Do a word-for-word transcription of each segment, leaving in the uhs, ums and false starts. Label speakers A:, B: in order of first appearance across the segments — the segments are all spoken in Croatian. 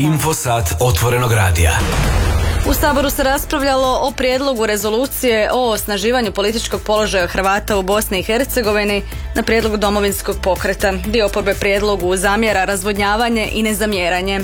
A: Infosat Otvorenog radija.
B: U Saboru se raspravljalo o prijedlogu rezolucije o osnaživanju političkog položaja Hrvata u Bosni i Hercegovini na prijedlog Domovinskog pokreta. Dio oporbe prijedlogu zamjera razvodnjavanje i nezamjeranje.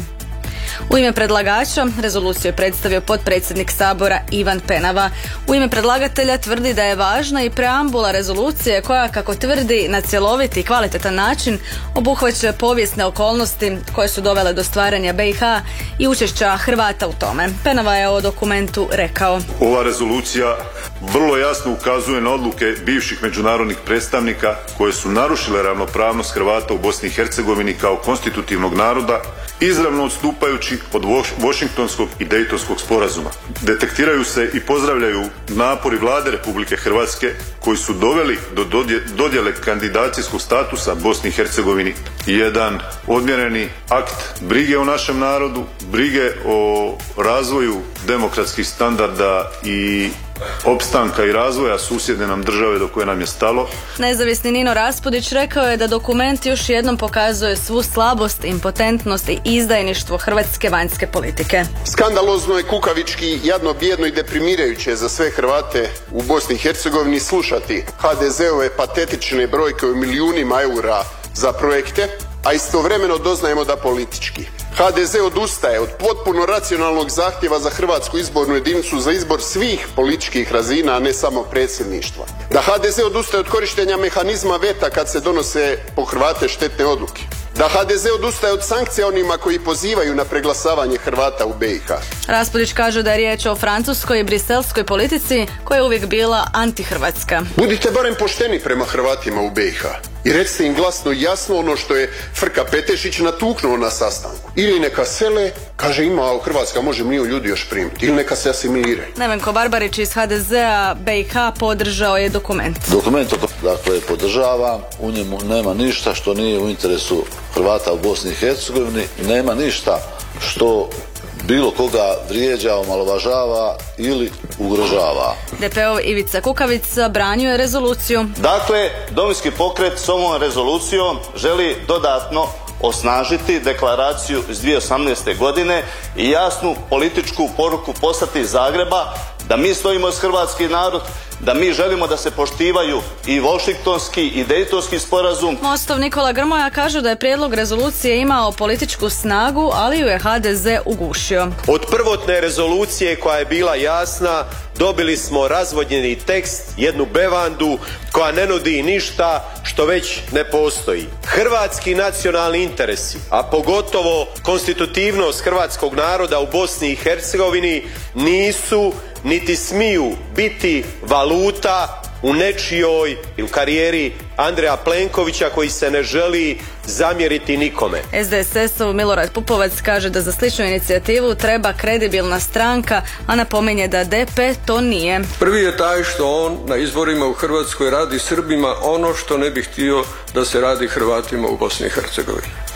B: U ime predlagača rezoluciju je predstavio potpredsjednik Sabora Ivan Penava. U ime predlagatelja tvrdi da je važna i preambula rezolucije koja, kako tvrdi, na cjelovit i kvalitetan način obuhvaća povijesne okolnosti koje su dovele do stvaranja B i H i učešća Hrvata u tome. Penava je o dokumentu rekao:
C: Ova rezolucija vrlo jasno ukazuje na odluke bivših međunarodnih predstavnika koje su narušile ravnopravnost Hrvata u Bosni i Hercegovini kao konstitutivnog naroda, izravno odstupajući od Washingtonskog i Dejtonskog sporazuma. Detektiraju se i pozdravljaju napori Vlade Republike Hrvatske koji su doveli do dodjele kandidacijskog statusa Bosni i Hercegovini. Jedan odmjereni akt brige o našem narodu, brige o razvoju demokratskih standarda i opstanka i razvoja susjedne nam države do koje nam je stalo.
B: Nezavisni Nino Raspudić rekao je da dokument još jednom pokazuje svu slabost, impotentnost i izdajništvo hrvatske vanjske politike.
D: Skandalozno je, kukavički, jadno, bijedno i deprimirajuće za sve Hrvate u Bosni i Hercegovini slušati ha de zeove patetične brojke u milijunima eura za projekte, a istovremeno doznajemo da politički ha de ze odustaje od potpuno racionalnog zahtjeva za hrvatsku izbornu jedinicu za izbor svih političkih razina, a ne samo predsjedništva. Da ha de ze odustaje od korištenja mehanizma veta kad se donose po Hrvate štetne odluke. Da ha de ze odustaje od sankcija onima koji pozivaju na preglasavanje Hrvata u B i H.
B: Raspudić kaže da je riječ o francuskoj i briselskoj politici koja je uvijek bila antihrvatska.
D: Budite barem pošteni prema Hrvatima u B i H i recite im glasno i jasno ono što je Frka Petešić natuknuo na sastanku. Ili neka sele, kaže ima Hrvatska može milijun ljudi još primiti, ili neka se asimiliraju.
B: Nevenko Barbarić iz ha de zea B i H podržao je dokument.
E: Dokument, dakle, podržava, u njemu nema ništa što nije u interesu Hrvata u Bosni i Hercegovini, nema ništa što bilo koga vrijeđa, omalovažava ili ugrožava.
B: de pe ov Ivica Kukavica branio je rezoluciju.
F: Dakle, Domovinski pokret s ovom rezolucijom želi dodatno osnažiti deklaraciju iz dvije tisuće osamnaeste. godine i jasnu političku poruku poslati iz Zagreba da mi stojimo s hrvatski narod, da mi želimo da se poštivaju i Washingtonski i Dejtonski sporazum.
B: Mostov Nikola Grmoja kaže da je prijedlog rezolucije imao političku snagu, ali ju je ha de ze ugušio.
G: Od prvotne rezolucije koja je bila jasna dobili smo razvodnjeni tekst, jednu bevandu koja ne nudi ništa što već ne postoji. Hrvatski nacionalni interesi, a pogotovo konstitutivnost hrvatskog naroda u Bosni i Hercegovini nisu niti smiju biti valuta u nečijoj ili karijeri Andreja Plenkovića koji se ne želi zamjeriti nikome.
B: es de es es-ov Milorad Pupovac kaže da za sličnu inicijativu treba kredibilna stranka, a napominje da de pe to nije.
H: Prvi je taj što on na izborima u Hrvatskoj radi Srbima ono što ne bi htio da se radi Hrvatima u Bosni i Hercegovini.